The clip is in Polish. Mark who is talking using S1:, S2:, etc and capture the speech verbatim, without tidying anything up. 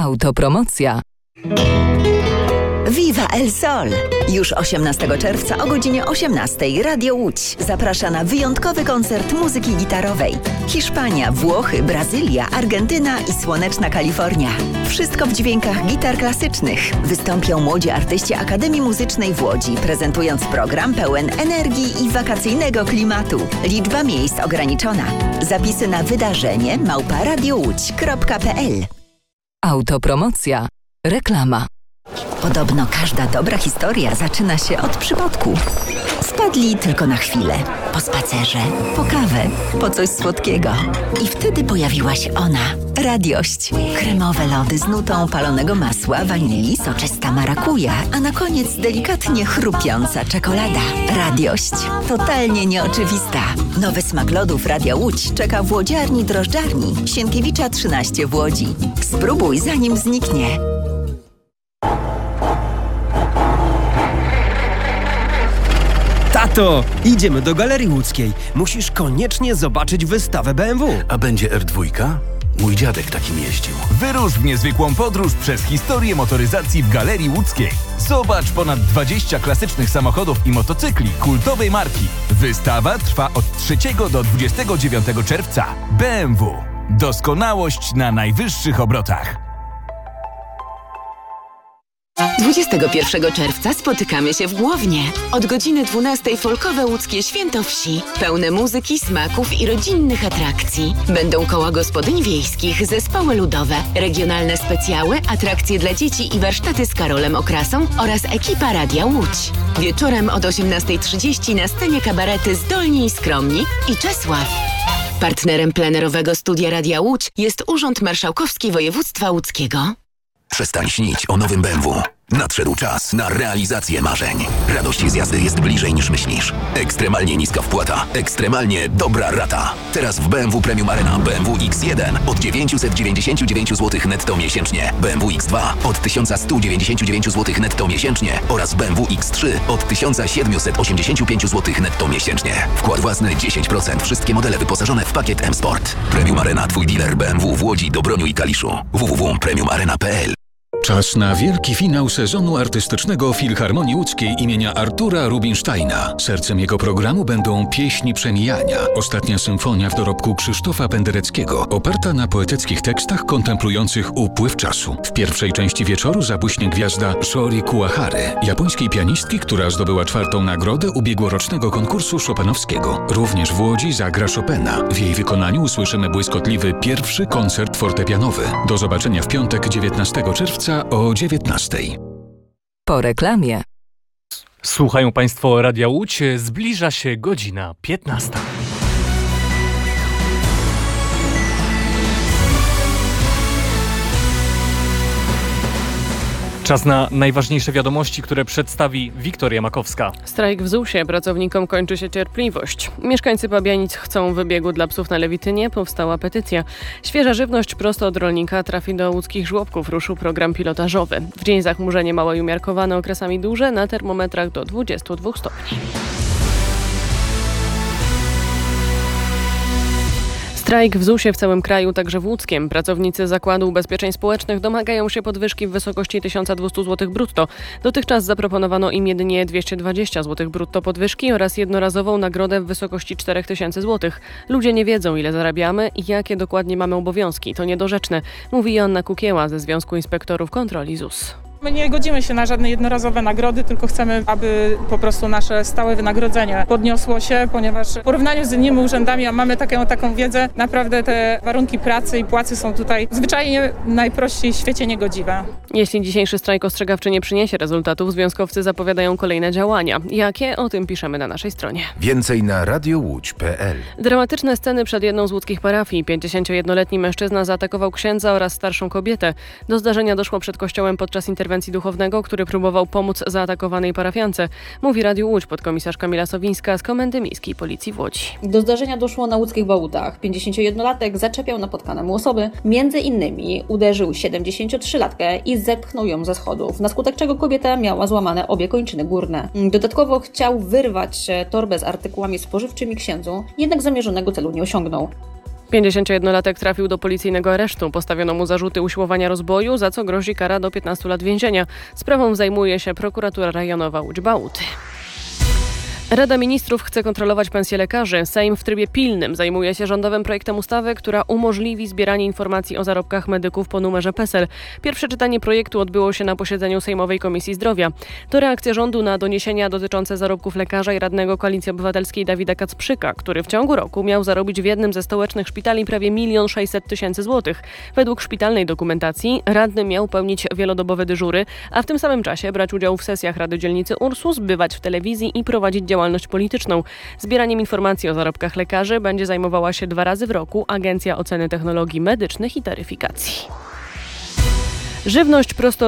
S1: Autopromocja.
S2: Viva el Sol! Już osiemnastego czerwca o godzinie osiemnastej Radio Łódź zaprasza na wyjątkowy koncert muzyki gitarowej. Hiszpania, Włochy, Brazylia, Argentyna i słoneczna Kalifornia. Wszystko w dźwiękach gitar klasycznych. Wystąpią młodzi artyści Akademii Muzycznej w Łodzi, prezentując program pełen energii i wakacyjnego klimatu. Liczba miejsc ograniczona. Zapisy na wydarzenie małpa radiołódź kropka pe el.
S1: Autopromocja. Reklama.
S2: Podobno każda dobra historia zaczyna się od przypadku. Wpadli tylko na chwilę. Po spacerze, po kawę, po coś słodkiego. I wtedy pojawiła się ona. Radiość. Kremowe lody z nutą palonego masła, wanilii, soczysta marakuja, a na koniec delikatnie chrupiąca czekolada. Radiość. Totalnie nieoczywista. Nowy smak lodów Radia Łódź czeka w łodziarni drożdżarni Sienkiewicza trzynaście w Łodzi. Spróbuj zanim zniknie.
S3: Tato, idziemy do Galerii Łódzkiej. Musisz koniecznie zobaczyć wystawę B M W.
S4: A będzie R dwa? Mój dziadek takim jeździł.
S5: Wyrusz w niezwykłą podróż przez historię motoryzacji w Galerii Łódzkiej. Zobacz ponad dwadzieścia klasycznych samochodów i motocykli kultowej marki. Wystawa trwa od trzeciego do dwudziestego dziewiątego czerwca. B M W. Doskonałość na najwyższych obrotach.
S6: dwudziestego pierwszego czerwca spotykamy się w Głownie. Od godziny dwunastej folkowe łódzkie święto wsi. Pełne muzyki, smaków i rodzinnych atrakcji. Będą koła gospodyń wiejskich, zespoły ludowe, regionalne specjały, atrakcje dla dzieci i warsztaty z Karolem Okrasą oraz ekipa Radia Łódź. Wieczorem od osiemnastej trzydzieści na scenie kabarety Zdolni i Skromni i Czesław. Partnerem plenerowego studia Radia Łódź jest Urząd Marszałkowski Województwa Łódzkiego.
S4: Przestań śnić o nowym B M W. Nadszedł czas na realizację marzeń. Radość z jazdy jest bliżej niż myślisz. Ekstremalnie niska wpłata. Ekstremalnie dobra rata. Teraz w B M W Premium Arena B M W X jeden od dziewięćset dziewięćdziesiąt dziewięć złotych netto miesięcznie. B M W X dwa od tysiąc sto dziewięćdziesiąt dziewięć złotych netto miesięcznie. Oraz B M W X trzy od tysiąc siedemset osiemdziesiąt pięć złotych netto miesięcznie. Wkład własny dziesięć procent. Wszystkie modele wyposażone w pakiet M-Sport. Premium Arena, twój dealer B M W w Łodzi, Dobroniu i Kaliszu. w w w kropka premium arena kropka pe el.
S7: Czas na wielki finał sezonu artystycznego Filharmonii Łódzkiej imienia Artura Rubinsteina. Sercem jego programu będą pieśni przemijania. Ostatnia symfonia w dorobku Krzysztofa Pendereckiego, oparta na poetyckich tekstach kontemplujących upływ czasu. W pierwszej części wieczoru zabłyśnie gwiazda Shori Kuwahary, japońskiej pianistki, która zdobyła czwartą nagrodę ubiegłorocznego konkursu chopinowskiego. Również w Łodzi zagra Chopina. W jej wykonaniu usłyszymy błyskotliwy pierwszy koncert fortepianowy. Do zobaczenia w piątek dziewiętnastego czerwca o dziewiętnastej.
S1: Po reklamie.
S8: Słuchają Państwo Radia Łódź. Zbliża się godzina piętnasta. Czas na najważniejsze wiadomości, które przedstawi Wiktoria Makowska.
S9: Strajk w zusie. Pracownikom kończy się cierpliwość. Mieszkańcy Pabianic chcą wybiegu dla psów na Lewitynie. Powstała petycja. Świeża żywność prosto od rolnika trafi do łódzkich żłobków. Ruszył program pilotażowy. W dzień zachmurzenie małe i umiarkowane, okresami duże, na termometrach do dwudziestu dwóch stopni. Strajk w zusie w całym kraju, także w Łódzkiem. Pracownicy Zakładu Ubezpieczeń Społecznych domagają się podwyżki w wysokości tysiąc dwieście złotych brutto. Dotychczas zaproponowano im jedynie dwieście dwadzieścia złotych brutto podwyżki oraz jednorazową nagrodę w wysokości cztery tysiące złotych. Ludzie nie wiedzą, ile zarabiamy i jakie dokładnie mamy obowiązki. To niedorzeczne, mówi Joanna Kukieła ze Związku Inspektorów Kontroli Z U S.
S10: My nie godzimy się na żadne jednorazowe nagrody, tylko chcemy, aby po prostu nasze stałe wynagrodzenie podniosło się, ponieważ w porównaniu z innymi urzędami, a mamy taką, taką wiedzę, naprawdę te warunki pracy i płacy są tutaj zwyczajnie najprościej w świecie niegodziwe.
S9: Jeśli dzisiejszy strajk ostrzegawczy nie przyniesie rezultatów, związkowcy zapowiadają kolejne działania. Jakie? O tym piszemy na naszej stronie.
S11: Więcej na radiołódź kropka pe el.
S9: Dramatyczne sceny przed jedną z łódzkich parafii. pięćdziesięciojednoletni mężczyzna zaatakował księdza oraz starszą kobietę. Do zdarzenia doszło przed kościołem podczas interwencji duchownego, który próbował pomóc zaatakowanej parafiance. Mówi Radiu Łódź podkomisarz Kamila Sowińska z Komendy Miejskiej Policji w Łodzi.
S12: Do zdarzenia doszło na łódzkich Bałutach. pięćdziesięciojednolatek zaczepiał napotkane mu osoby. Między innymi uderzył siedemdziesięciotrzylatkę i zepchnął ją ze schodów, na skutek czego kobieta miała złamane obie kończyny górne. Dodatkowo chciał wyrwać torbę z artykułami spożywczymi księdzu, jednak zamierzonego celu nie osiągnął.
S9: pięćdziesięciojednolatek trafił do policyjnego aresztu. Postawiono mu zarzuty usiłowania rozboju, za co grozi kara do piętnastu lat więzienia. Sprawą zajmuje się prokuratura rejonowa Łódź-Bałuty. Rada Ministrów chce kontrolować pensje lekarzy. Sejm w trybie pilnym zajmuje się rządowym projektem ustawy, która umożliwi zbieranie informacji o zarobkach medyków po numerze PESEL. Pierwsze czytanie projektu odbyło się na posiedzeniu Sejmowej Komisji Zdrowia. To reakcja rządu na doniesienia dotyczące zarobków lekarza i radnego Koalicji Obywatelskiej Dawida Kacprzyka, który w ciągu roku miał zarobić w jednym ze stołecznych szpitali prawie milion sześćset tysięcy złotych. Według szpitalnej dokumentacji radny miał pełnić wielodobowe dyżury, a w tym samym czasie brać udział w sesjach Rady Dzielnicy Ursus, bywać w telewizji i prowadzić działalność polityczną. Zbieraniem informacji o zarobkach lekarzy będzie zajmowała się dwa razy w roku Agencja Oceny Technologii Medycznych i Taryfikacji. Żywność prosto